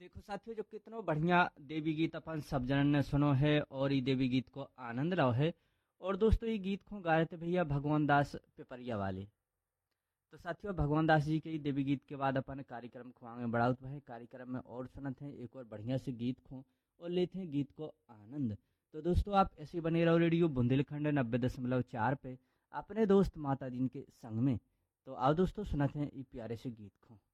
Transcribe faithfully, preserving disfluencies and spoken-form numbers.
देखो साथियों, जो कितनो बढ़िया देवी गीत अपन सब जनन ने सुनो है और ये देवी गीत को आनंद लो है। और दोस्तों, ये गीत को गा रहे थे भैया भगवान दास पिपरिया वाले। तो साथियों, भगवान दास जी के ही देवी गीत के बाद अपन कार्यक्रम को आगे बढ़ाते है। कार्यक्रम में और सुनते हैं एक और बढ़िया से गीत को और लेते हैं गीत को आनंद। तो दोस्तों, आप ऐसे बने रहो रेडियो बुंदेलखंड नब्बे दशमलव चार पे अपने दोस्त माता जी के संग में। तो आओ दोस्तों, सुनते हैं ये प्यारे से गीत को।